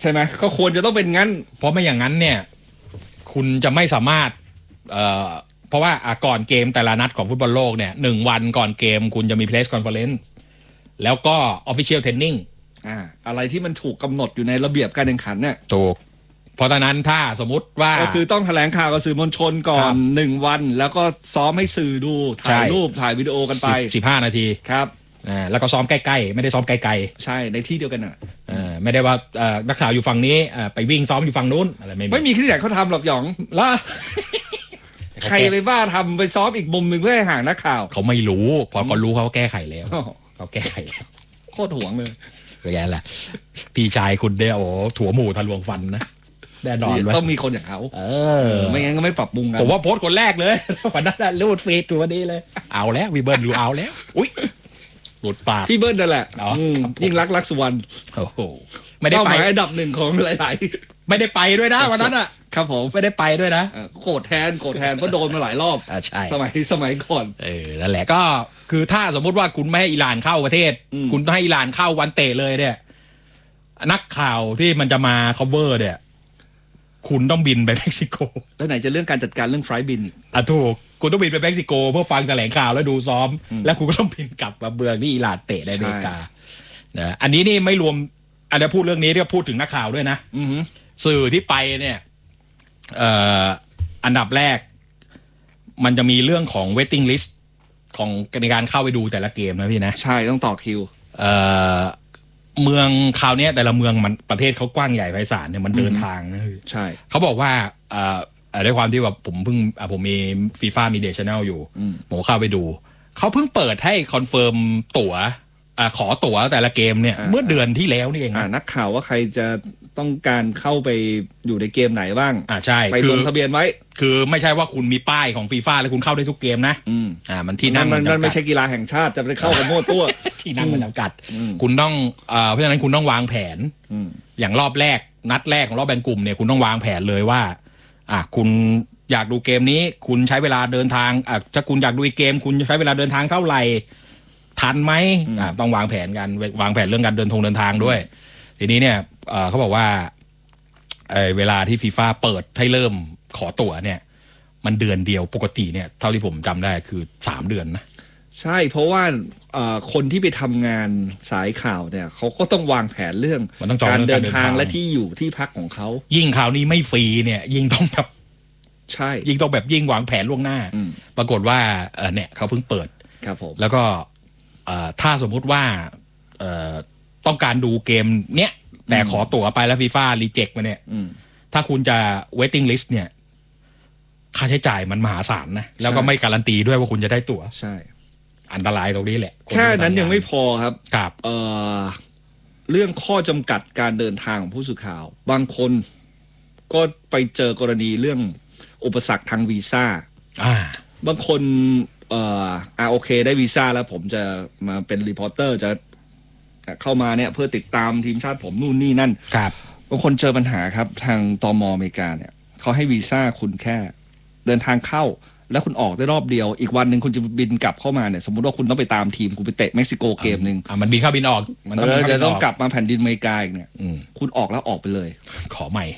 ใช่ไหมก็ควรจะต้องเป็นงั้นเพราะไม่อย่างนั้นเนี่ยคุณจะไม่สามารถเพราะว่าก่อนเกมแต่ละนัดของฟุตบอลโลกเนี่ย1 วันก่อนเกมคุณจะมี press conference แล้วก็ official training อะไรที่มันถูกกำหนดอยู่ในระเบียบการแข่งขันเนี่ยถูกเพราะฉะนั้นถ้าสมมุติว่าก็คือต้องแถลงข่าวกับสื่อมวลชนก่อน1 วันแล้วก็ซ้อมให้สื่อดูถ่ายรูปถ่ายวิดีโอกันไป 15 นาทีครับแล้วก็ซ้อมใกล้ๆไม่ได้ซ้อมไกลๆใช่ในที่เดียวกันไม่ได้ว่านักข่าวอยู่ฝั่งนี้ไปวิ่งซ้อมอยู่ฝั่งนู้นอะไรไม่มีที่ไหนเขาทำหรอกหยองแล้วใครไปบ้าทำไปซ้อมอีกมุมหนึ่งเพื่อให้ห่างนักข่าวเขาไม่รู้พอเขารู้เขาแก้ไขแล้วเขาแก้ไขแล้วโคตรห่วงเลยก็แย่แหละพี่ชายคุณเนี่ยโอ้ถั่วหมูทะลวงฟันนะแน่นอนต้องมีคนอย่างเขาไม่งั้นก็ไม่ปรับปรุงกันผมว่าโพสคนแรกเลยวันนั้นรูดฟีดตัวนี้เลยเอาแล้ววีเบิร์นรู้เอาแล้วอุ้ยหลุดปากพี่เบิร์นนั่นแหละยิ่งรักสุวรรณโอ้โหไม่ได้ไปอันดับ 1ของหลายๆไม่ได้ไปด้วยนะวันนั้นอ่ะครับผมไม่ได้ไปด้วยนะโกรธแทนเพราะโดนมาหลายรอบใช่สมัยก่อนนั่นแหละก็คือถ้าสมมุติว่าคุณไม่ให้อิหร่านเข้าประเทศคุณต้องให้อิหร่านเข้าวันเตะเลยเนี่ยนักข่าวที่มันจะมา cover เนี่ยคุณต้องบินไปเม็กซิโกแล้วไหนจะเรื่องการจัดการเรื่องไฟล์บินถูกคุณต้องบินไปเม็กซิโกเพื่อฟังแถลงข่าวแล้วดูซ้อมแล้วคุณก็ต้องบินกลับมาเมืองที่อิหร่านเตะในอเมริกาอันนี้นี่ไม่รวมอันนี้พูดเรื่องนี้ที่พูดถึงนักข่าวด้วยนะสื่อที่ไปเนี่ยอันดับแรกมันจะมีเรื่องของ waiting list ของในการเข้าไปดูแต่ละเกมนะพี่นะใช่ต้องต่อคิวเมืองคราวนี้แต่ละเมืองมันประเทศเขากว้างใหญ่ไพศาลเนี่ยมันเดินทางนะใช่เขาบอกว่าด้วยความที่ว่าผมมีฟีฟ่ามีเดชแนลอยู่ผมเข้าไปดูเขาเพิ่งเปิดให้คอนเฟิร์มตั๋วขอตั๋วแต่ละเกมเนี่ยเมื่อเดือนที่แล้วนี่เองนักข่าวว่าใครจะต้องการเข้าไปอยู่ในเกมไหนบ้างใช่ไปลงทะเบียนไว้คือไม่ใช่ว่าคุณมีป้ายของฟีฟ่าแล้วคุณเข้าได้ทุกเกมนะมันที่นั่งมันไม่ใช่กีฬาแห่งชาติจะไปเข้ากับมั่วตัวที่นั่งมันจำกัดคุณต้องเพราะฉะนั้นคุณต้องวางแผนอย่างรอบแรกนัดแรกของรอบแบ่งกลุ่มเนี่ยคุณต้องวางแผนเลยว่าคุณอยากดูเกมนี้คุณใช้เวลาเดินทางถ้าคุณอยากดูอีกเกมคุณใช้เวลาเดินทางเท่าไหร่ทันไหมต้องวางแผนกันวางแผนเรื่องการเดินทางด้วยทีนี้เนี่ยเขาบอกว่าเวลาที่ฟีฟ่าเปิดให้เริ่มขอตั๋วเนี่ยมันเดือนเดียวปกติเนี่ยเท่าที่ผมจำได้คือ3 เดือนนะใช่เพราะว่าคนที่ไปทำงานสายข่าวเนี่ยเขาก็ต้องวางแผนเรื่องการเดินทางและที่อยู่ที่พักของเขายิ่งข่าวนี้ไม่ฟรีเนี่ยยิ่งต้องแบบใช่ยิ่งต้องแบบยิ่งวางแผนล่วงหน้าปรากฏว่าเนี่ยเขาเพิ่งเปิดครับผมแล้วก็ถ้าสมมุติว่าต้องการดูเกมเนี้ยแต่ขอตั๋วไปแล้วฟีฟ่ารีเจ็คมาเนี่ยถ้าคุณจะ waiting list เนี่ยค่าใช้จ่ายมันมหาศาลนะแล้วก็ไม่การันตีด้วยว่าคุณจะได้ตั๋วใช่อันตรายตรงนี้แหละแค่นั้นยังไม่พอครับครับเรื่องข้อจำกัดการเดินทางของผู้สื่อข่าวบางคนก็ไปเจอกรณีเรื่องอุปสรรคทางวีซ่าบางคนโอเคได้วีซ่าแล้วผมจะมาเป็นรีพอร์เตอร์จะเข้ามาเนี่ยเพื่อติดตามทีมชาติผมนู่นนี่นั่นครับบางคนเจอปัญหาครับทางตม.อเมริกาเนี่ยเขาให้วีซ่าคุณแค่เดินทางเข้าแล้วคุณออกได้รอบเดียวอีกวันหนึ่งคุณจะบินกลับเข้ามาเนี่ยสมมติว่าคุณต้องไปตามทีมคุณไปเตะเม็กซิโกเกมหนึ่งมันบินเข้าบินออกมันต้องกลับมาแผ่นดินอเมริกาอีกเนี่ยคุณออกแล้วออกไปเลยขอใหม่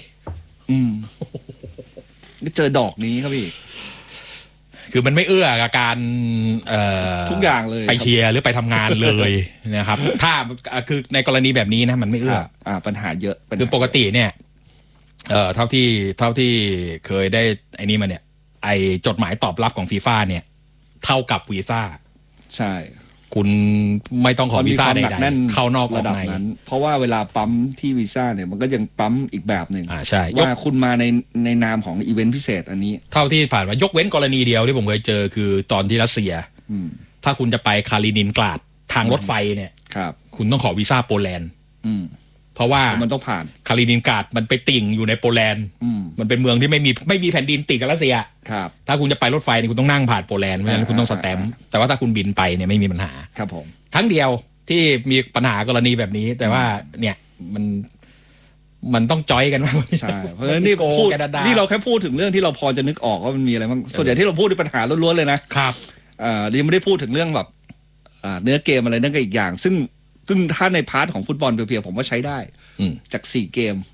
นี่เจอดอกนี้ครับพี่คือมันไม่เอื้อกับการทุกอย่างเลยไปเชียร์หรือไปทำงานเลยนะครับถ้าคือในกรณีแบบนี้นะมันไม่เอื้อปัญหาเยอะคือปกติเนี่ยเท่าที่เคยได้ไอ้นี่มาเนี่ยไอ้จดหมายตอบรับของฟีฟ่าเนี่ยเท่ากับวีซ่าใช่คุณไม่ต้องขอวีซ่าใดๆเข้านอกระดับนั้นเพราะว่าเวลาปั๊มที่วีซ่าเนี่ยมันก็ยังปั๊มอีกแบบหนึ่งใช่ว่าคุณมาในนามของอีเวนต์พิเศษอันนี้เท่าที่ผ่านมายกเว้นกรณีเดียวที่ผมเคยเจอคือตอนที่รัสเซียถ้าคุณจะไปคาลินินกราดทางรถไฟเนี่ยคุณต้องขอวีซ่าโปแลนด์เพราะว่ามันต้องผ่านคาลินินกราดมันไปติ่งอยู่ในโปแลนด์มันเป็นเมืองที่ไม่มีแผ่นดินติดกับรัสเซียถ้าคุณจะไปรถไฟเนี่ยคุณต้องนั่งผ่านโปแลนด์เพราะฉะนั้นคุณต้องสแตมป์แต่ว่าถ้าคุณบินไปเนี่ยไม่มีปัญหาครับผมทั้งเดียวที่มีปัญหากรณีแบบนี้แต่ว่าเนี่ยมันต้องจอยกันว่าใช่เพราะฉะนั้นนี่เราแค่พูดถึงเรื่องที่เราพอจะนึกออกว่ามันมีอะไรบ้างส่วนใหญ่ที่เราพูดด้วยปัญหาล้วนๆเลยนะครับยังไม่ได้พูดถึงเรื่องแบบเนื้อเกมอะไรนั่นก็อีกอย่างซึ่งถ้าในพาร์ทของฟุตบอลเพียวๆผมว่าใช้ได้จาก4 เกม